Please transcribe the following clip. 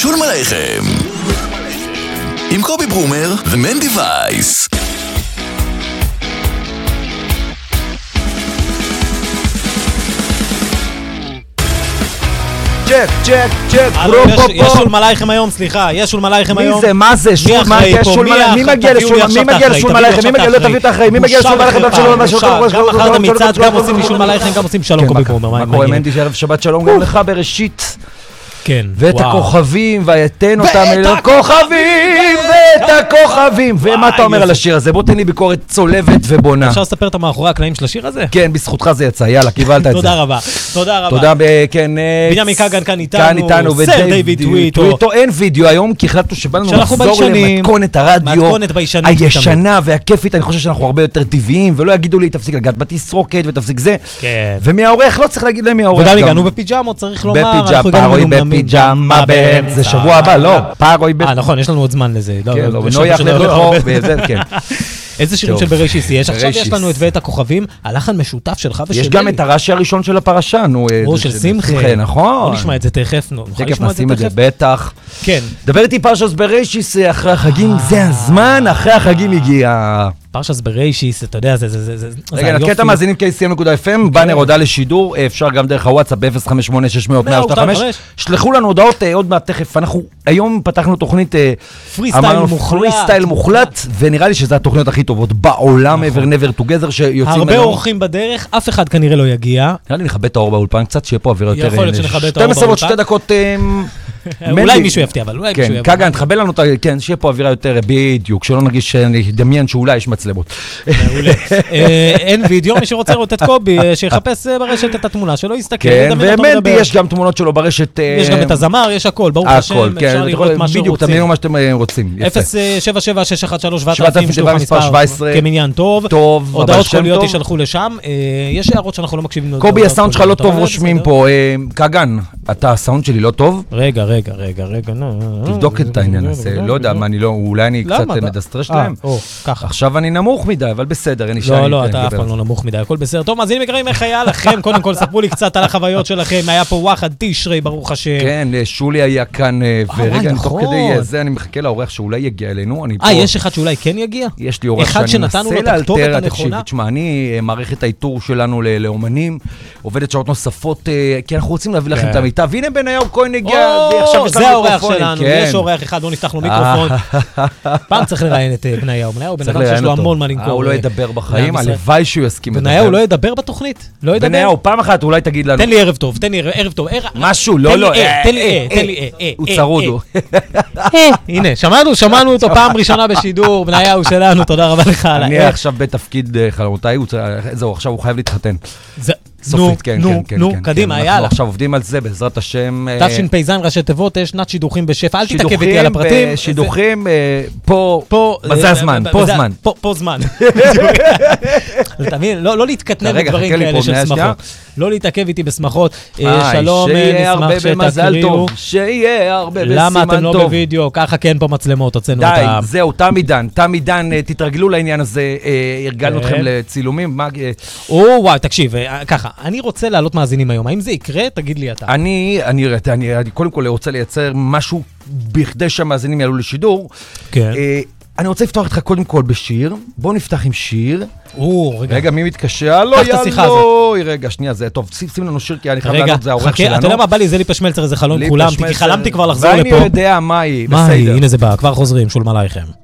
שולם עליכם עם קובי ברומר ומנדי וייס. צ'ק, יש שולם עליכם היום, סליחה, יש שולם עליכם היום. מי זה? מה זה? מי מגיע לשולם? מי מגיע לשולם עליכם? מי מגיע? לא תביא את האחראי. מי מגיע לשולם עליכם? גם אחר המצעד, גם עושים לשולם עליכם, גם עושים שלום קובי ברומר. מה קורה מנדי? שערב שבת שלום גם לך בראשית. כן. ואת הכוכבים, ויתן אותם אל הכוכבים, ואת הכוכבים. ומה אתה אומר על השיר הזה? בוא תן לי ביקורת צולבת ובונה. אפשר לספר את מאחורי הקלעים של השיר הזה? כן, בזכותך זה יצא, יאללה, קיבלת את זה. תודה רבה, תודה רבה. תודה, כן. בנימין קגן כאן איתנו, סר דיוויד טוויטו. אין וידאו היום, כי החלטנו שבאנו לחזור למתכונת הרדיו הישנה והכיפית. אני חושב שאנחנו הרבה יותר טבעיים, ולא יגידו לי, תפסיק לגעת בתסרוקת ותפסיק זה. ומהעורך, לא צריך להגיד להם מהעורך. וגם הגענו בפיג'מות, צריך לומר. פיג'מה זה שבוע הבא, לא, פארוי נכון, יש לנו עוד זמן לזה. כן, לא, ונויח לבחור, וזה, כן. איזה שירים של בראשיס יש? עכשיו יש לנו את ואת הכוכבים, הלחן משותף שלך ושלי. יש גם את הרש"י הראשון של הפרשה, נו. של שמחה. נכון. בוא נשמע את זה תכף, נו. תכף נשים את זה, בטח. כן. דבר איתי פרשת בראשיס אחרי החגים, זה הזמן, אחרי החגים הגיע. פרשת בראשיס, אתה יודע, זה רגע, נקטע מאזינים KCM.FM, בנר הודעה לשידור, אפשר גם דרך הוואטסאפ ב-058-600-125. שלחו לנו הודעות עוד מעט תכף. אנחנו היום פתחנו תוכנית פרי-סטייל מוחלט, ונראה לי שזה התוכניות הכי טובות בעולם, ever never together, שיוצאים הרבה אורחים בדרך, אף אחד כנראה לא יגיע. נראה לי נכבד את האור באולפן קצת, שיהיה פה אוויר יותר. יכול להיות שנכבד את האור באולפן. 12 עוד 2 דקות. אולי מישהו יפתיע, אבל אולי מישהו יפתיע. קגן, תחבל לנו, כן, שיהיה פה אווירה יותר בדיוק, שלא נרגיש, נדמיין שאולי יש מצלמות. אין וידאו, מי שרוצה לראות את קובי, שיחפש ברשת את התמונה שלו, יסתכל. כן, ומנדי יש גם תמונות שלו ברשת. יש גם את הזמר, יש הכל, ברוך השם, אפשר לראות מה בדיוק, תמינו מה שאתם רוצים. 077-613-7,000 כמניין טוב. הודעות קוליות ישלחו לשם. יש הערות שאנחנו לא מקשיבים. קובי, הסאונד שלך לא טוב, רושמים פה. קגן, אתה הסאונד שלי לא טוב? רגע, תבדוק את העניין הזה, לא יודע מה, אולי אני קצת מדסטרש להם. עכשיו אני נמוך מדי, אבל בסדר, אין לי שאני... לא, אתה אף פעם לא נמוך מדי, הכל בסדר. טוב, מאזינים יקרים, איך היה לכם? קודם כל, ספרו לי קצת על החוויות שלכם. היה פה וואחד תשרי, ברוך השם. כן, שולי היה כאן, ורגע, תוך כדי זה, אני מחכה לאורח שאולי יגיע אלינו. יש אחד שאולי כן יגיע? יש לי אורח שאני מנסה לאלתר, תשמע, אני מערכת האיתור שלנו לאומנים, עובדת שעות נוספות, כי אנחנו רוצים להביא לכם את המיטה, והנה בניהו כהן הגיע, זה האורח שלנו, יש אורח אחד, בוא נפתח לו מיקרופון. פעם צריך לראיין את בניהו, בן אדם שיש לו המון מה לנקור. הוא לא ידבר בחיים, הלוואי שהוא יסכים לדבר. בניהו לא ידבר בתוכנית? בניהו, פעם אחת אולי תגיד לנו. תן לי ערב טוב, תן לי ערב טוב. משהו, לא. תן לי. הוא צרוד. הנה, שמענו אותו פעם ראשונה בשידור, בניהו שלנו, תודה רבה לך. אני עכשיו בתפקיד חלומותיי, זהו, עכשיו הוא חייב להתחתן. סופית, כן. קדימה, יאללה. אנחנו עכשיו עובדים על זה, בעזרת השם. תשפ"ז ראשי תיבות, יש שנת שידוכים בשפע, אל תתעכב איתי על הפרטים. שידוכים, פה, זה הזמן, פה זמן. תבין, לא להתקטנב בדברים כאלה של שמחות. לא להתעכב איתי בשמחות. שלום, נשמח שתקריאו. שיהיה הרבה בסימן טוב. למה אתם לא בווידאו? ככה כן פה מצלמות, הוצאנו די, זהו, תם עידן, תתרגלו לעניין הזה, הרגלנו אתכם לצילומים. וואי, תקשיב, ככה, אני רוצה לעלות מאזינים היום, האם זה יקרה? תגיד לי אתה. אני קודם כל רוצה לייצר משהו בכדי שהמאזינים יעלו לשידור. כן. אני רוצה לפתוח איתך קודם כל בשיר. בואו נפתח עם שיר. רגע, מי מתקשר? לא, רגע, שנייה, זה טוב. שים לנו שיר, כי אני חייב לענות, זה העורך שלנו. אתה יודע מה בא לי? זה ליפה שמלצר, זה חלום כולם, כי חלמתי כבר לחזור לפה. ואני יודע מה היא, בסדר. הנה זה בא, כבר חוזרים, שולם עליכם.